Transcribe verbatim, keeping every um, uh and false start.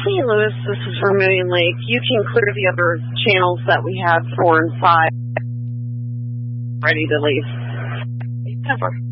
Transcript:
Saint Louis, this is Vermilion Lake. You can clear the other channels that we have, four and five. Ready to leave. Never.